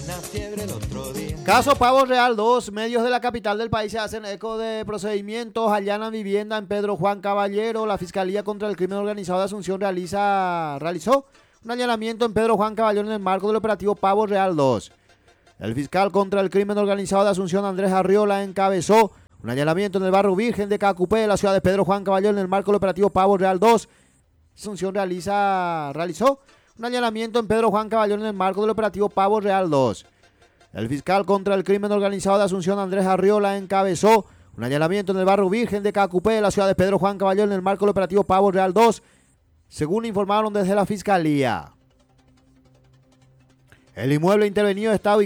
Caso Pavo Real 2. Medios de la capital del país se hacen eco de procedimientos. Allanan vivienda en Pedro Juan Caballero. La Fiscalía contra el Crimen Organizado de Asunción realizó un allanamiento en Pedro Juan Caballero en el marco del operativo Pavo Real 2. El fiscal contra el Crimen Organizado de Asunción, Andrés Arriola, encabezó un allanamiento en el barrio Virgen de Cacupé, de la ciudad de Pedro Juan Caballero, en el marco del operativo Pavo Real 2. Asunción realizó un allanamiento en Pedro Juan Caballero en el marco del operativo Pavo Real 2. El fiscal contra el Crimen Organizado de Asunción, Andrés Arriola, encabezó un allanamiento en el barrio Virgen de Cacupé, de la ciudad de Pedro Juan Caballero, en el marco del operativo Pavo Real 2, según informaron desde la Fiscalía. El inmueble intervenido está ubicado